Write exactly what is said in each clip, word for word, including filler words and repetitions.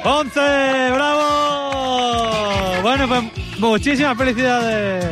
once, bravo. Bueno, pues muchísimas felicidades.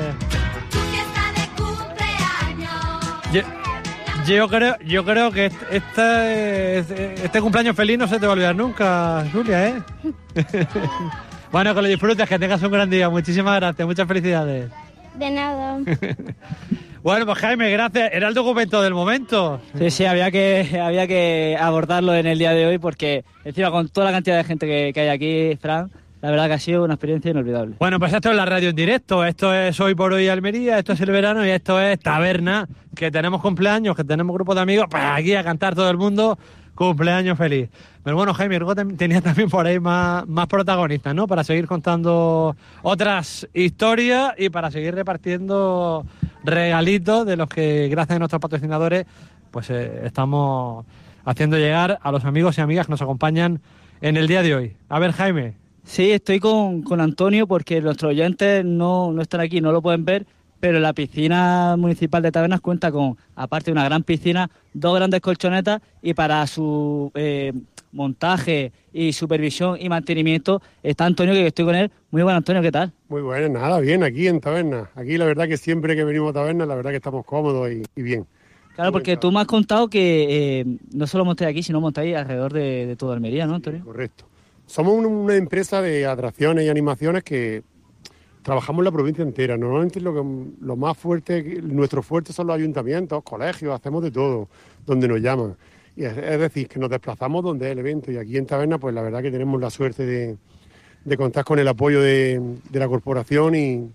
Yo, yo creo, yo creo que este, este cumpleaños feliz no se te va a olvidar nunca, Julia, ¿eh? Bueno, que lo disfrutes, que tengas un gran día. Muchísimas gracias, muchas felicidades. De nada. Bueno, pues Jaime, gracias. Era el documento del momento. Sí, sí, había que, había que abordarlo en el día de hoy porque encima con toda la cantidad de gente que, que hay aquí, Fran, la verdad que ha sido una experiencia inolvidable. Bueno, pues esto es la radio en directo, esto es Hoy por Hoy Almería, esto es el verano y esto es Taberna, que tenemos cumpleaños, que tenemos grupo de amigos, pues aquí a cantar todo el mundo, cumpleaños feliz. Pero bueno, Jaime, luego tenías también por ahí más, más protagonistas, ¿no? Para seguir contando otras historias y para seguir repartiendo regalitos de los que, gracias a nuestros patrocinadores, pues eh, estamos haciendo llegar a los amigos y amigas que nos acompañan en el día de hoy. A ver, Jaime. Sí, estoy con, con Antonio porque nuestros oyentes no, no están aquí, no lo pueden ver, pero la piscina municipal de Tabernas cuenta con, aparte de una gran piscina, dos grandes colchonetas y para su eh, montaje y supervisión y mantenimiento está Antonio, que estoy con él. Muy bueno, Antonio, ¿qué tal? Muy bueno, nada, bien, aquí en Tabernas. Aquí la verdad que siempre que venimos a Tabernas, la verdad que estamos cómodos y, y bien. Claro, porque tú me has contado que eh, no solo montáis aquí, sino montáis alrededor de, de toda Almería, ¿no, Antonio? Sí, correcto. Somos una, una empresa de atracciones y animaciones que trabajamos en la provincia entera. Normalmente lo, que, lo más fuerte, nuestro fuerte son los ayuntamientos, colegios, hacemos de todo, donde nos llaman. Y es, es decir, que nos desplazamos donde es el evento. Y aquí en Tabernas, pues la verdad que tenemos la suerte de, de contar con el apoyo de, de la corporación y,